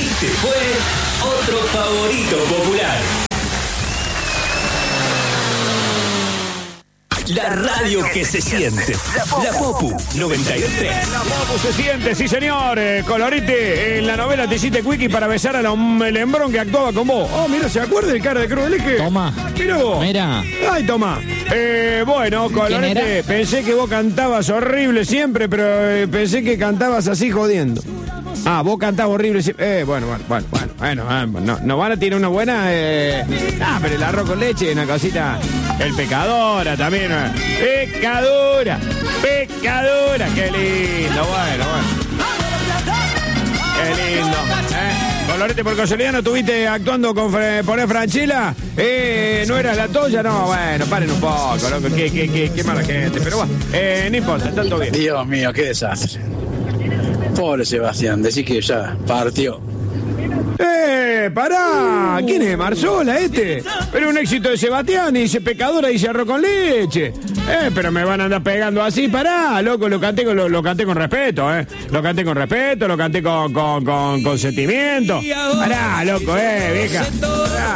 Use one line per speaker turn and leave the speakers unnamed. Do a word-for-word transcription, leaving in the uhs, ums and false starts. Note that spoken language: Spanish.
Este fue otro favorito popular. La radio que se siente. La Popu noventa y dos punto tres.
La Popu se siente, sí señor. Eh, Colorete, en la novela te hiciste quickie para besar a la Melembrón que actuaba con vos. Oh, mira, ¿se acuerda del cara de Cruz del Eje?
Toma.
Mira vos.
Mira.
Ay, toma. Eh, bueno, Colorete, pensé que vos cantabas horrible siempre, pero eh, pensé que cantabas así jodiendo. Ah, vos cantás horrible siempre. Eh, bueno, bueno, bueno, bueno, bueno, bueno, no, no van a tirar una buena. Eh... Ah, pero el arroz con leche, una cosita. El pecadora también. Eh. Pecadora, pecadora, qué lindo, bueno, bueno. Qué lindo. Eh. Colorete, por casualidad no estuviste actuando con Fre Poner Franchella. Eh, no eras la toya, no, bueno, paren un poco, loco, qué, qué, qué, qué mala gente. Pero bueno, eh, no importa, está todo bien.
Dios mío, qué desastre. Pobre Sebastián, decís que ya partió.
¡Eh! ¡Pará! ¿Quién es? ¿Marzola este? Pero un éxito de Sebastián, y dice pecadora, dice arroz con leche. Eh, pero me van a andar pegando así, pará, loco, lo canté con, lo, lo canté con respeto, eh. Lo canté con respeto, lo canté con, con, con, con sentimiento. Pará, loco, eh, vieja. Pará.